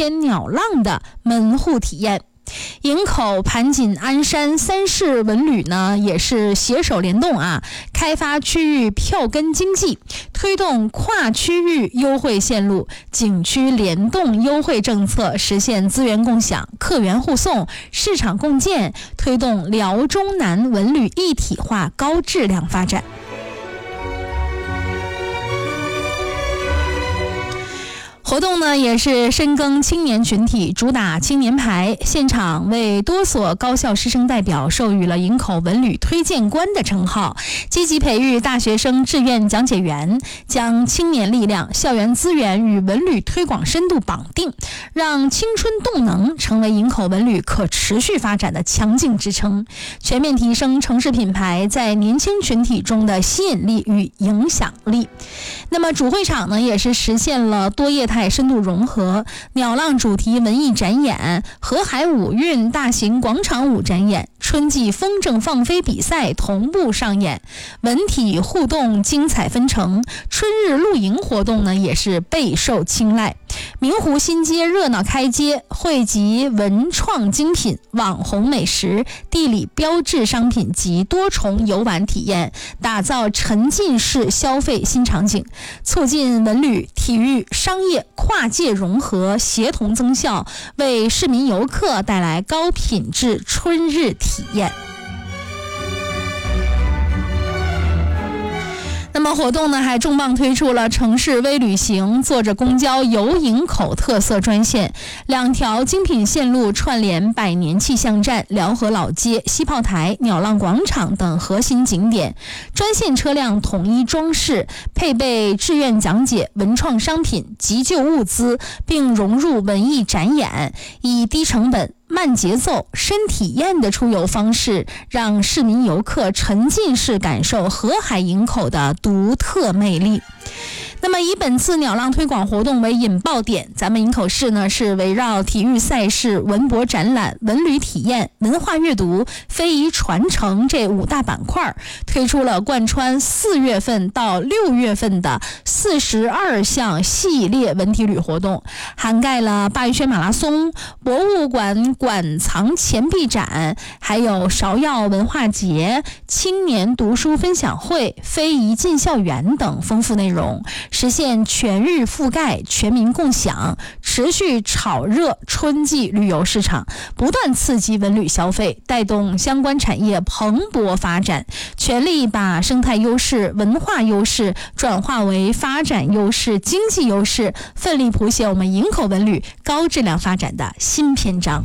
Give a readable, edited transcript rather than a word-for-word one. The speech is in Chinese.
天鸟浪的门户体验。营口、盘锦、鞍山三市文旅呢也是携手联动开发区域票根经济，推动跨区域优惠线路、景区联动优惠政策，实现资源共享、客源互送、市场共建，推动辽中南文旅一体化高质量发展。活动呢也是深耕青年群体，主打青年牌，现场为多所高校师生代表授予了营口文旅推荐官的称号，积极培育大学生志愿讲解员，将青年力量、校园资源与文旅推广深度绑定，让青春动能成为营口文旅可持续发展的强劲支撑，全面提升城市品牌在年轻群体中的吸引力与影响力。那么主会场呢也是实现了多业态深度融合，鸟浪主题文艺展演、河海舞韵大型广场舞展演、春季风筝放飞比赛同步上演，文体互动精彩纷呈，春日露营活动呢也是备受青睐。明湖新街热闹开街，汇集文创精品、网红美食、地理标志商品及多重游玩体验，打造沉浸式消费新场景，促进文旅、体育、商业跨界融合，协同增效，为市民游客带来高品质春日体验。那么活动呢还重磅推出了城市微旅行，坐着公交游营口特色专线，2条精品线路串联百年气象站、辽河老街、西炮台、鸟浪广场等核心景点，专线车辆统一装饰，配备志愿讲解、文创商品、急救物资，并融入文艺展演，以低成本、慢节奏、深体验的出游方式，让市民游客沉浸式感受河海营口的独特魅力。那么以本次鸟浪推广活动为引爆点，咱们营口市呢是围绕体育赛事、文博展览、文旅体验、文化阅读、非遗传承这5大板块，推出了贯穿4月份到6月份的42项系列文体旅活动，涵盖了鲅鱼轩马拉松、博物馆馆藏钱币展，还有芍药文化节、青年读书分享会、非遗进校园等丰富内容，实现全域覆盖、全民共享，持续炒热春季旅游市场，不断刺激文旅消费，带动相关产业蓬勃发展，全力把生态优势、文化优势转化为发展优势、经济优势，奋力谱写我们营口文旅高质量发展的新篇章。